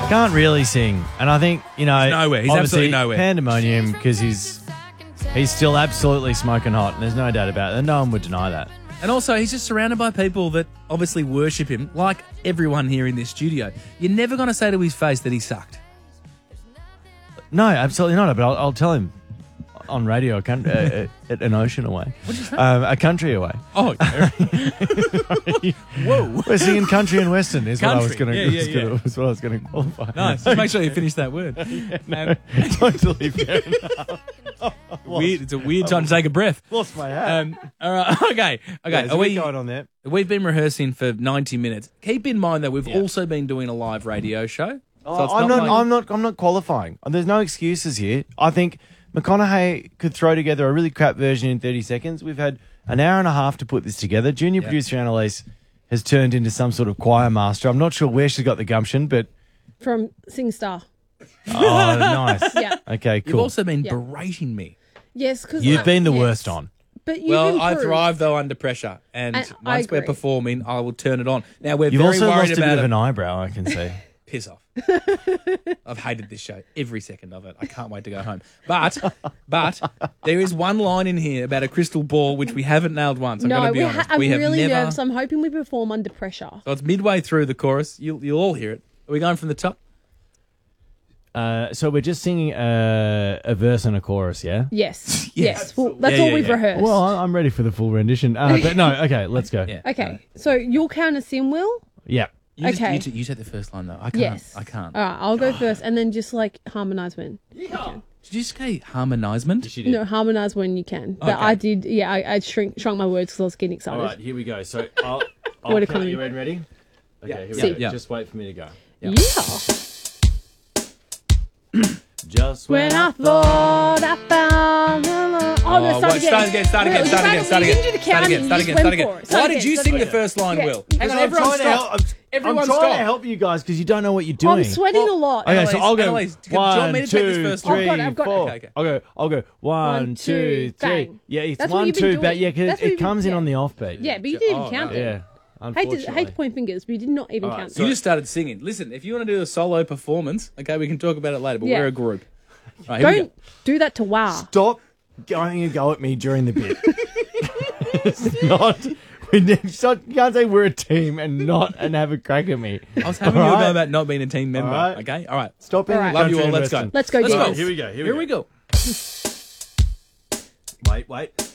Can't really sing. And I think, you know... He's nowhere. He's obviously absolutely nowhere. Pandemonium, because he's still absolutely smoking hot, and there's no doubt about it. And no one would deny that. And also, he's just surrounded by people that obviously worship him, like everyone here in this studio. You're never going to say to his face that he sucked. No, absolutely not. But I'll tell him on radio an ocean away. What did you say? A country away. Oh, whoa. We're singing country and western is what I was Country. going Yeah. was what I was going to qualify. Nice. Just make sure you finish that word. Totally fair enough. Weird. It's a weird time to take a breath. Lost my hat. All right. Okay. Yeah, so we're going on there. We've been rehearsing for 90 minutes. Keep in mind that we've also been doing a live radio show. So it's I'm not qualifying. There's no excuses here. I think McConaughey could throw together a really crap version in 30 seconds. We've had an hour and a half to put this together. Junior producer Annalise has turned into some sort of choir master. I'm not sure where she's got the gumption, but... From SingStar. Oh, nice. Yeah. Okay, cool. You've also been berating me. Yes, because... You've been the worst on. But you've Well, I improved. thrive, though, under pressure. And I once we're agree. performing, I will turn it on. Now, we're You've very also worried lost a bit about of it. an eyebrow, I can see. Piss off. I've hated this show, every second of it. I can't wait to go home. But there is one line in here about a crystal ball which we haven't nailed once. I'm going to be honest. I'm we have really never. nervous. I'm hoping we perform under pressure. So it's midway through the chorus. You'll all hear it. Are we going from the top? So we're just singing a verse and a chorus, yeah? Yes. Yeah. Yes. Well, that's all we've rehearsed. Well, I'm ready for the full rendition. But no, okay, let's go. Yeah. okay. So you'll count us in, Will? Yeah. You Okay. you take the first line though. I can't. Yes. I can't. All right. I'll go first, and then just like harmonise when. Did you say harmonisement? No, harmonise when you can. But Okay. I did. Yeah, I shrunk my words because I was getting excited. All right, here we go. So I'll What a count. comedy. You ready? Okay, here we See. go. Yeah. Just wait for me to go. Yeah. Just When I thought I found the love. Oh, no, start again. Start again. You didn't do the counting, you just went for it. Why did you sing the first line, Okay. Will? Yeah. Hang on, I'm everyone trying to stop. help. Everyone I'm trying stop. to help you guys because you don't know what you're doing. I'm sweating a lot. Okay, so I'll go Annalise, do you want me to take this first line? I've got it. four. Okay. I'll go. One, two, three. bang. Yeah, it's That's what 1, you've been 2, doing. but yeah, because That's what it you've been- comes in yeah. on the offbeat. Yeah, but you didn't Oh, count no. it. Yeah. Unfortunately. Hate to point fingers, but you did not even All right, count so- You it. just started singing. Listen, if you want to do a solo performance, okay, we can talk about it later, but Yeah. we're a group. Right, here we Don't do that to WoW. Stop going and go at me during the bit. It's not. You can't say we're a team and have a crack at me. go. I was having All you right. about not being a team member, All right. okay? All right. Stop being All a right. Love you country all. and Let's go. western. Let's go, Let's Diego. go. Here we go. Here we go. Wait.